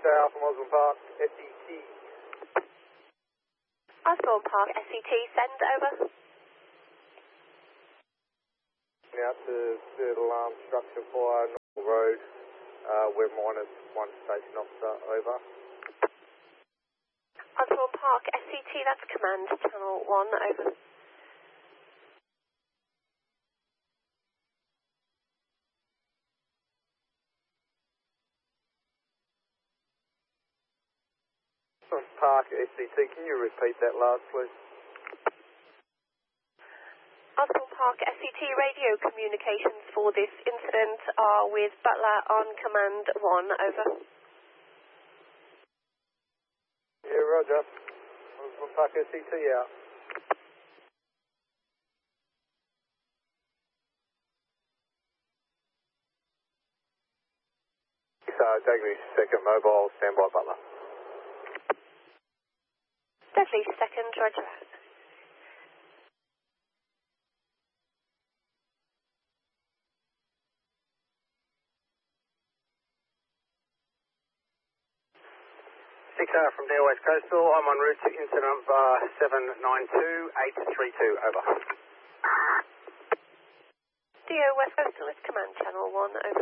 Alpha Osborne Park, SET. Osborne Park, SET, send over. Out to third alarm structure for Normal Road. We're -1 station officer, over. Osborne Park, SET, that's command, channel 1, over. Osborne Park, SET, can you repeat that last, please? Osborne Park, SET, radio communications for this incident are with Butler on command 1, over. Yeah, roger. Osborne Park, SET, out. Dudley second mobile, standby Butler. Dudley second, roger out. From Deer West Coastal, I'm en route to incident number 792832, over. DO West Coastal is command, channel 1, over.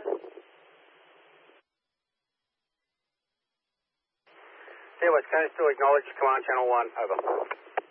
Deer West Coastal, acknowledge command channel 1, over.